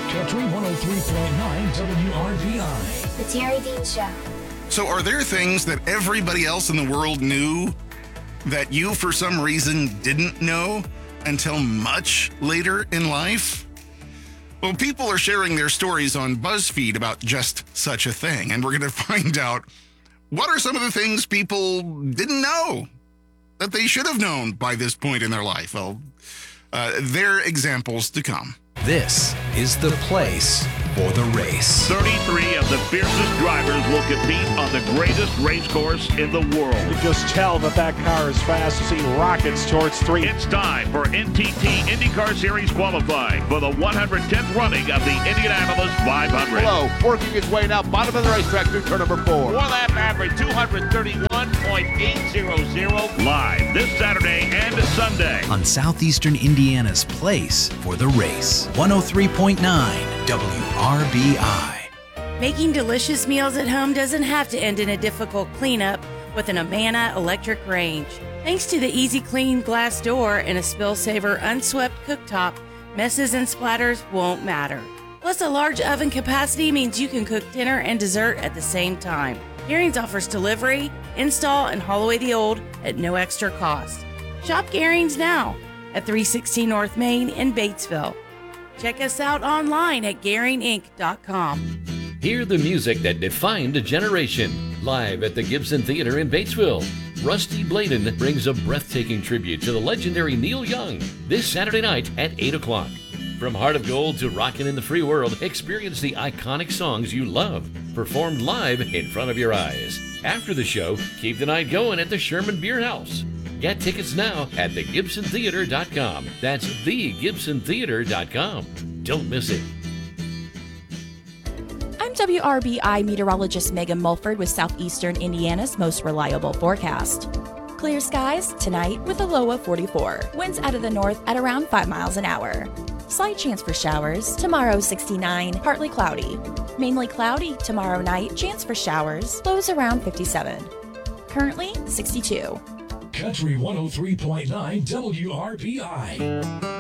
Country 103.9 WRBI. The Terry Dean Show. So are there things that everybody else in the world knew that you, for some reason, didn't know until much later in life? Well, people are sharing their stories on BuzzFeed about just such a thing, and we're going to find out what are some of the things people didn't know that they should have known by this point in their life. Well, they're examples to come. This is the place for the race. 33 of the fiercest drivers will compete on the greatest race course in the world. You can just tell that car is fast. See rockets towards 3. It's time for NTT IndyCar Series qualifying for the 110th running of the Indianapolis 500. Hello, working his way now, bottom of the racetrack through turn number 4. 4-lap average, 231.800. Live this Saturday and Sunday On Southeastern Indiana's place for the race. 103.9 WRBI. Making delicious meals at home doesn't have to end in a difficult cleanup with an Amana electric range. Thanks to the easy clean glass door and a spill saver unswept cooktop, messes and splatters won't matter. Plus, a large oven capacity means you can cook dinner and dessert at the same time. Garings offers delivery, install, and haul away the old at no extra cost. Shop Garings now at 316 North Main in Batesville. Check us out online at GaringInc.com. Hear the music that defined a generation. Live at the Gibson Theater in Batesville, Rusty Bladen brings a breathtaking tribute to the legendary Neil Young this Saturday night at 8 o'clock. From Heart of Gold to Rockin' in the Free World, experience the iconic songs you love, performed live in front of your eyes. After the show, keep the night going at the Sherman Beer House. Get tickets now at thegibsontheater.com. That's thegibsontheater.com. Don't miss it. I'm WRBI meteorologist Megan Mulford with Southeastern Indiana's most reliable forecast. Clear skies tonight with a low of 44. Winds out of the north at around 5 miles an hour. Slight chance for showers. Tomorrow 69, partly cloudy. Mainly cloudy tomorrow night, chance for showers. Lows around 57. Currently 62. Country 103.9 WRBI.